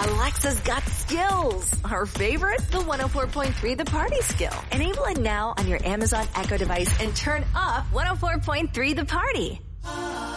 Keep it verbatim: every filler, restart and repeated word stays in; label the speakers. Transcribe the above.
Speaker 1: Alexa's got skills. Her favorite? The one oh four point three The Party skill. Enable it now on your Amazon Echo device and turn up one oh four point three The Party.